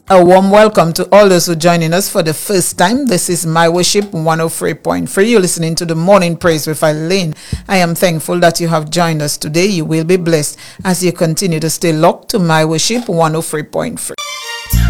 A warm welcome to all those who are joining us for the first time. This is My Worship 103.3. You're listening to the Morning Praise with Eileen. I am thankful that you have joined us today. You will be blessed as you continue to stay locked to My Worship 103.3.